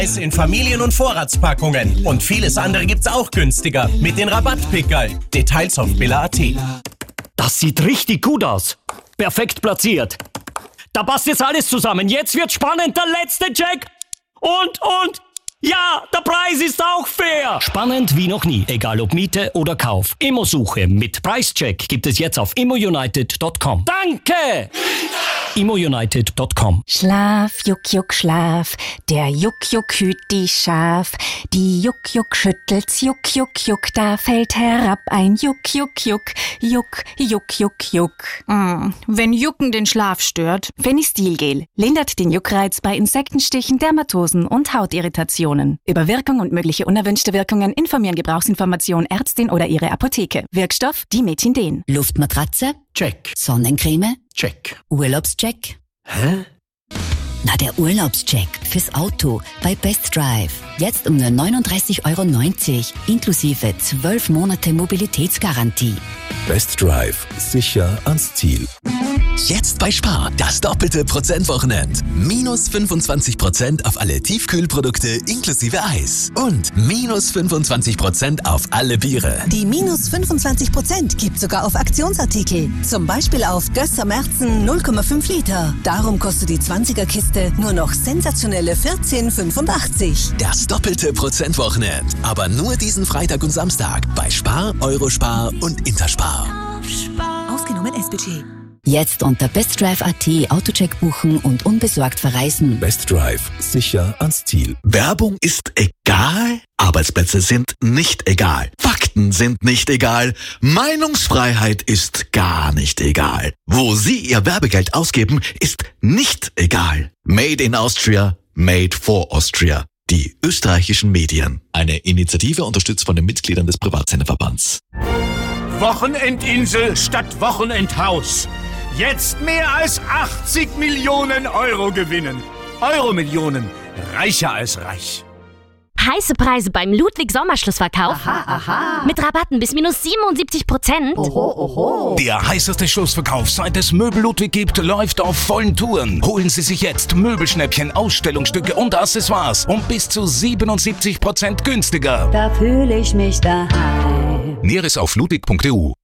Es in Familien- und Vorratspackungen. Und vieles andere gibt's auch günstiger. Mit den Rabattpickerl. Details auf billa.at. Das sieht richtig gut aus. Perfekt platziert. Da passt jetzt alles zusammen. Jetzt wird spannend. Der letzte Check. Und. Ja, der Preis ist auch fair. Spannend wie noch nie. Egal ob Miete oder Kauf. Immosuche mit Preischeck gibt es jetzt auf immounited.com. Danke! immounited.com. Schlaf, Juck, Juck, Schlaf. Der Juck, Juck hüt die Schaf. Die Juck, Juck schüttelt's, Juck, Juck, Juck. Da fällt herab ein Juck, Juck, Juck. Juck, Juck, Juck, Juck. Wenn Jucken den Schlaf stört. Fenistilgel lindert den Juckreiz bei Insektenstichen, Dermatosen und Hautirritationen. Über Wirkung und mögliche unerwünschte Wirkungen informieren Gebrauchsinformation Ärztin oder Ihre Apotheke. Wirkstoff Dimethinden. Luftmatratze? Check. Sonnencreme? Check. Urlaubscheck? Hä? Na, der Urlaubscheck fürs Auto bei Best Drive. Jetzt um nur 39,90 € inklusive 12 Monate Mobilitätsgarantie. Best Drive. Sicher ans Ziel. Jetzt bei Spar, das doppelte Prozentwochenend. Minus 25% auf alle Tiefkühlprodukte inklusive Eis. Und minus 25% auf alle Biere. Die minus 25% gibt sogar auf Aktionsartikel. Zum Beispiel auf Gösser Märzen 0,5 Liter. Darum kostet die 20er-Kiste nur noch sensationelle 14,85. Das doppelte Prozentwochenend. Aber nur diesen Freitag und Samstag bei Spar, Eurospar und Interspar. Ausgenommen S-Budget. Jetzt unter bestdrive.at Autocheck buchen und unbesorgt verreisen. Best Drive. Sicher ans Ziel. Werbung ist egal, Arbeitsplätze sind nicht egal, Fakten sind nicht egal, Meinungsfreiheit ist gar nicht egal. Wo Sie Ihr Werbegeld ausgeben, ist nicht egal. Made in Austria, made for Austria. Die österreichischen Medien. Eine Initiative unterstützt von den Mitgliedern des Privatsenderverbands. Wochenendinsel statt Wochenendhaus. Jetzt mehr als 80 Millionen Euro gewinnen. Euromillionen. Reicher als reich. Heiße Preise beim Ludwig Sommerschlussverkauf. Aha. Mit Rabatten bis minus 77%. Oho. Der heißeste Schlussverkauf, seit es Möbel Ludwig gibt, läuft auf vollen Touren. Holen Sie sich jetzt Möbelschnäppchen, Ausstellungsstücke und Accessoires um bis zu 77% günstiger. Da fühle ich mich daheim. Näheres auf ludwig.eu.